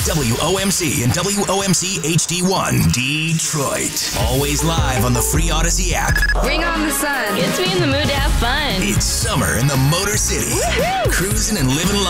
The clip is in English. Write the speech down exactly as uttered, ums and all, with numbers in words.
W O M C and W O M C H D one, Detroit. Always live on the free Odyssey app. Bring on the sun. Gets me in the mood to have fun. It's summer in the Motor City. Woohoo! Cruising and living life.